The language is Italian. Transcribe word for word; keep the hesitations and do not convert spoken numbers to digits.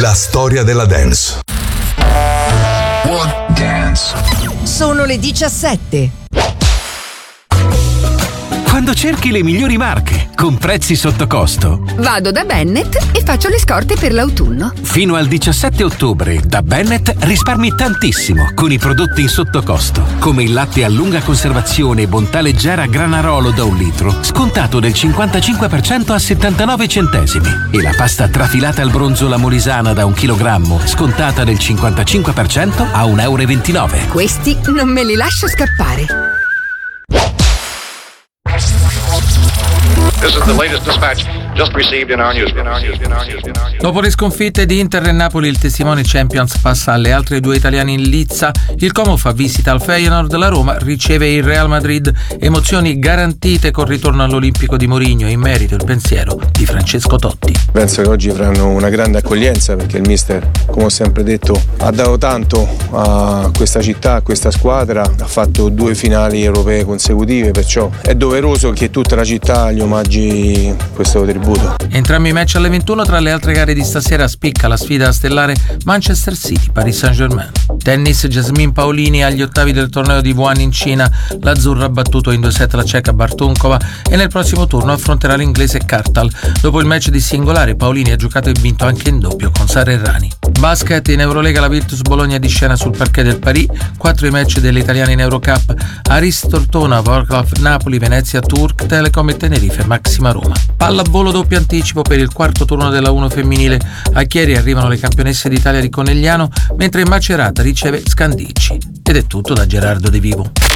La storia della dance. One Dance. Sono le diciassette. Quando cerchi le migliori marche con prezzi sotto costo, vado da Bennett e faccio le scorte per l'autunno. Fino al diciassette ottobre da Bennett risparmi tantissimo con i prodotti in sottocosto, come il latte a lunga conservazione Bontà Leggera Granarolo da un litro, scontato del cinquantacinque per cento a settantanove centesimi, e la pasta trafilata al bronzo La Molisana da un chilogrammo, scontata del cinquantacinque per cento a un euro e ventinove. Questi non me li lascio scappare. This is the latest dispatch just received in our newsroom. Dopo le sconfitte di Inter e Napoli, il testimone Champions passa alle altre due italiane in lizza. Il Como fa visita al Feyenoord, la Roma riceve il Real Madrid. Emozioni garantite col ritorno all'Olimpico di Mourinho, in merito il pensiero di Francesco Totti. Penso che oggi avranno una grande accoglienza, perché il mister, come ho sempre detto, ha dato tanto a questa città, a questa squadra, ha fatto due finali europee consecutive, perciò è doveroso che tutta la città gli omaggi questo tributo. Entrambi i match alle ventuno. Tra le altre gare di stasera spicca la sfida stellare Manchester City-Paris Saint-Germain. Tennis, Jasmine Paolini agli ottavi del torneo di Wuhan in Cina. L'azzurra ha battuto in due set la ceca Bartunkova e nel prossimo turno affronterà l'inglese Kartal. Dopo il match di singolare, Paolini ha giocato e vinto anche in doppio con Sara Errani. Basket, in Eurolega la Virtus Bologna di scena sul parquet del Paris. Quattro i match delle italiane in Eurocup: Aris Tortona, Wroclaw Napoli, Venezia Turk, Telecom e Tenerife Maxima Roma. Pallavolo doppio anticipo per il quarto turno della uno femminile. A Chieri arrivano le campionesse d'Italia di Conegliano, mentre Macerata riceve Scandicci. Ed è tutto da Gerardo De Vivo.